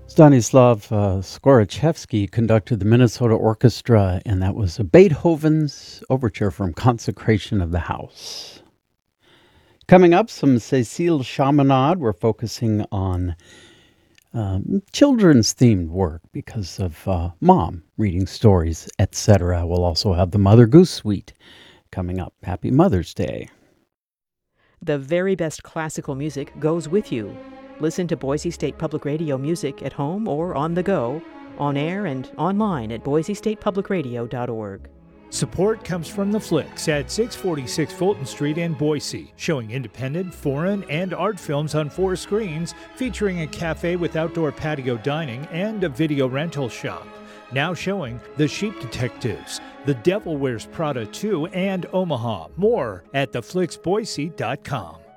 Stanislav Skorochevsky conducted the Minnesota Orchestra, and that was a Beethoven's overture from Consecration of the House. Coming up, some Cécile Chaminade. We're focusing on children's themed work because of mom reading stories, etc. We'll also have the Mother Goose Suite coming up. Happy Mother's Day. The very best classical music goes with you. Listen to Boise State Public Radio music at home or on the go, on air and online at boisestatepublicradio.org. Support comes from The Flicks at 646 Fulton Street in Boise, showing independent, foreign, and art films on 4 screens, featuring a cafe with outdoor patio dining and a video rental shop. Now showing The Sheep Detectives, The Devil Wears Prada 2, and Omaha. More at theflicksboise.com.